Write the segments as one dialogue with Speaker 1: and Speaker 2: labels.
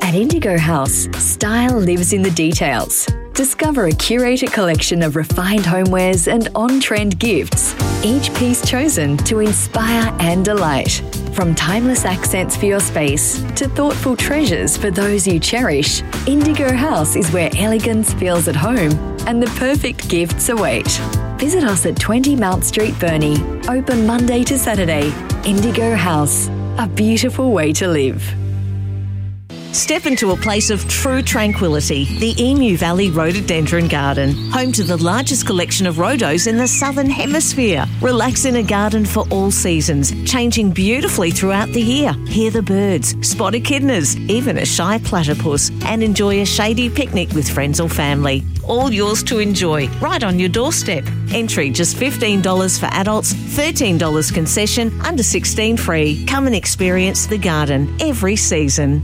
Speaker 1: At Indigo House, style lives in the details. Discover a curated collection of refined homewares and on-trend gifts, each piece chosen to inspire and delight. From timeless accents for your space to thoughtful treasures for those you cherish, Indigo House is where elegance feels at home and the perfect gifts await. Visit us at 20 Mount Street, Burnie. Open Monday to Saturday. Indigo House, a beautiful way to live.
Speaker 2: Step into a place of true tranquility, the Emu Valley Rhododendron Garden, home to the largest collection of rhodos in the Southern Hemisphere. Relax in a garden for all seasons, changing beautifully throughout the year. Hear the birds, spot echidnas, even a shy platypus, and enjoy a shady picnic with friends or family. All yours to enjoy, right on your doorstep. Entry just $15 for adults, $13 concession, under 16 free. Come and experience the garden every season.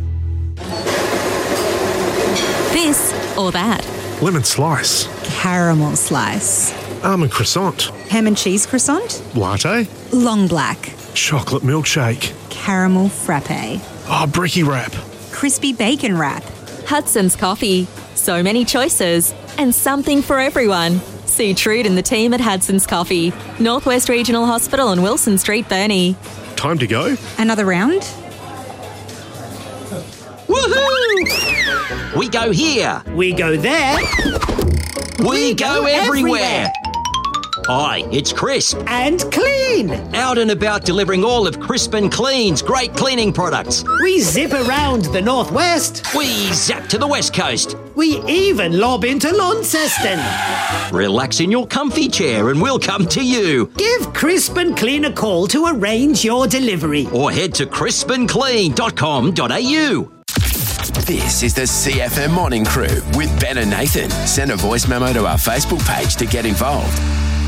Speaker 3: This or that.
Speaker 4: Lemon slice.
Speaker 5: Caramel slice.
Speaker 4: Almond croissant.
Speaker 5: Ham and cheese croissant.
Speaker 4: Latte.
Speaker 5: Long black.
Speaker 4: Chocolate milkshake.
Speaker 5: Caramel frappe.
Speaker 4: Oh, brekkie wrap.
Speaker 5: Crispy bacon wrap.
Speaker 3: Hudson's Coffee. So many choices and something for everyone. See Trude and the team at Hudson's Coffee, Northwest Regional Hospital on Wilson Street, Burnie.
Speaker 4: Time to go.
Speaker 5: Another round?
Speaker 6: Woohoo! We go here.
Speaker 7: We go there.
Speaker 6: We go everywhere. Hi, it's Crisp.
Speaker 7: And Clean.
Speaker 6: Out and about delivering all of Crisp and Clean's great cleaning products.
Speaker 7: We zip around the northwest.
Speaker 6: We zap to the west coast.
Speaker 7: We even lob into Launceston.
Speaker 6: Relax in your comfy chair and we'll come to you.
Speaker 7: Give Crisp and Clean a call to arrange your delivery.
Speaker 6: Or head to crispandclean.com.au.
Speaker 8: This is the CFM Morning Crew with Ben and Nathan. Send a voice memo to our Facebook page to get involved.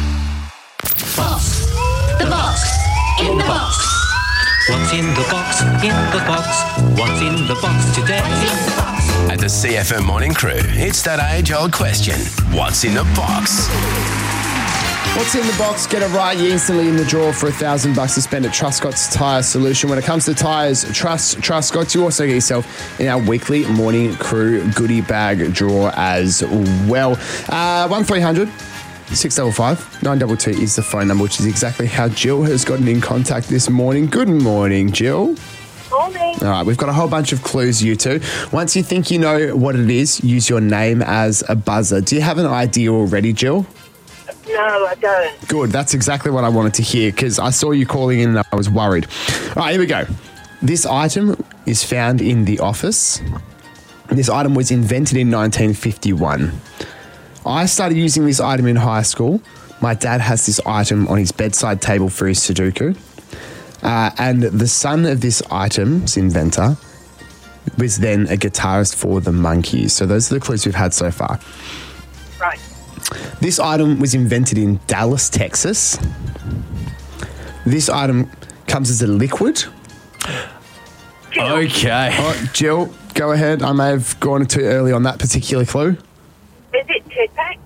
Speaker 9: Box. The box. In the box.
Speaker 10: What's in the box? In the box. What's in the box today?
Speaker 8: At the CFM Morning Crew, it's that age-old question. What's in the box?
Speaker 11: What's in the box? Get it right. You're instantly in the draw for $1,000 to spend at Truscott's Tyre Solution. When it comes to tyres, trust Truscott's. You also get yourself in our weekly Morning Crew goodie bag draw as well. 1300 655 922 is the phone number, which is exactly how Jill has gotten in contact this morning. Good morning, Jill.
Speaker 12: Morning.
Speaker 11: All right, we've got a whole bunch of clues, you two. Once you think you know what it is, use your name as a buzzer. Do you have an idea already, Jill?
Speaker 12: No, I don't.
Speaker 11: Good, that's exactly what I wanted to hear because I saw you calling in and I was worried. All right, here we go. This item is found in the office. This item was invented in 1951. I started using this item in high school. My dad has this item on his bedside table for his Sudoku. And the son of this item's inventor was then a guitarist for the Monkees. So those are the clues we've had so far.
Speaker 12: Right.
Speaker 11: This item was invented in Dallas, Texas. This item comes as a liquid.
Speaker 12: Jill.
Speaker 13: Okay.
Speaker 11: Oh, Jill, go ahead. I may have gone too early on that particular clue.
Speaker 12: Is it Tipex?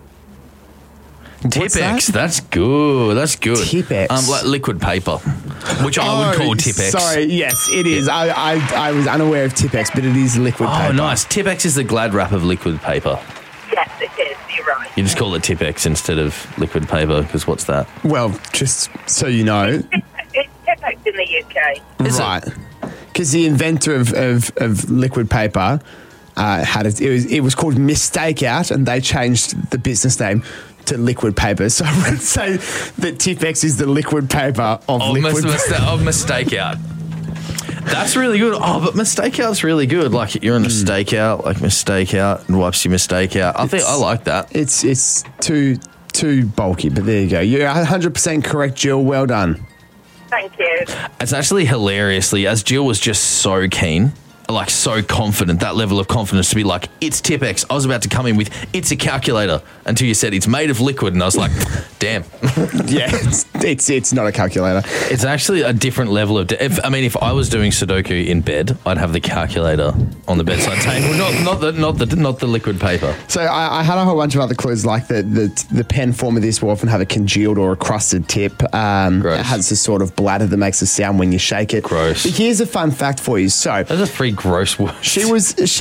Speaker 13: Tipex, that's good. That's good.
Speaker 11: Tipex.
Speaker 13: Like liquid paper, which I would call Tipex.
Speaker 11: Sorry, yes, it is. Yeah. I was unaware of Tipex, but it is liquid paper.
Speaker 13: Oh, nice. Tipex is the Glad wrap of liquid paper.
Speaker 12: Yes, it is. You're right.
Speaker 13: You just call it Tipex instead of liquid paper, because what's that?
Speaker 11: Well, just so you know.
Speaker 12: It's Tipex in the UK.
Speaker 11: Right. Because the inventor of liquid paper had it was called Mistakeout, and they changed the business name to liquid paper. So I would say that Tipex is the liquid paper of liquid
Speaker 13: of Mistakeout. That's really good. Oh, but Mistakeout's really good. Like you're in a stakeout, like Mistakeout, and wipes your mistake out. I think I like that.
Speaker 11: It's too bulky, but there you go. You're 100% correct, Jill. Well done.
Speaker 12: Thank you.
Speaker 13: It's actually hilariously, as Jill was just so keen, like so confident, that level of confidence to be like, it's Tipex. I was about to come in with, it's a calculator, until you said it's made of liquid, and I was like, damn.
Speaker 11: Yeah, it's not a calculator.
Speaker 13: It's actually a different level of, if I was doing Sudoku in bed, I'd have the calculator on the bedside table, not the liquid paper.
Speaker 11: So I had a whole bunch of other clues, like the pen form of this will often have a congealed or a crusted tip. It has a sort of bladder that makes a sound when you shake it.
Speaker 13: Gross.
Speaker 11: But here's a fun fact for you. So
Speaker 13: that's a pretty gross word.
Speaker 11: She was